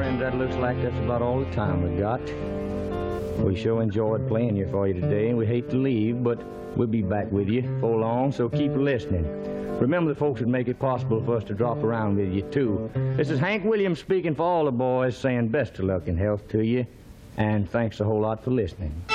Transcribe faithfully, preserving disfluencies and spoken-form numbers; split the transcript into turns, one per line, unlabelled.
friends, that looks like that's about all the time we've got. We sure enjoyed playing here for you today, and we hate to leave, but we'll be back with you before long, so keep listening. Remember the folks that make it possible for us to drop around with you, too. This is Hank Williams speaking for all the boys, saying best of luck and health to you, and thanks a whole lot for listening.